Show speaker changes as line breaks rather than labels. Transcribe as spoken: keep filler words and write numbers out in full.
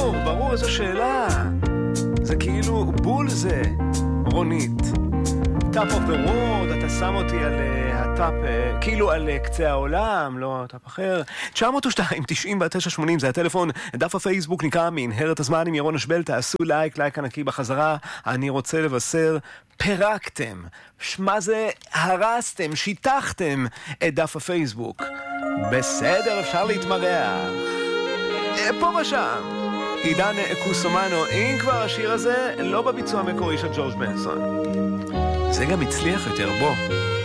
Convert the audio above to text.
ברור, ברור, איזו שאלה. זה כאילו בול זה, רונית. טאפ אוף דה וורד, אתה שם אותי על הטאפ, כאילו על קצה העולם, לא טאפ אחר. תשע מאות ושתיים תשעים ותשע שמונים זה הטלפון, דף הפייסבוק נקרא מנהרת הזמן עם ירון אשבל, תעשו לייק, לייק ענקי בחזרה. אני רוצה לבשר, פירקתם, מה זה הרסתם, שיטחתם את דף הפייסבוק. בסדר, אפשר להתמרח. פה ושם. עידן קוסומנו, אם כבר השיר הזה, לא בביצוע המקורי של ג'ורג' בנסון. זה גם הצליח יותר, בוא.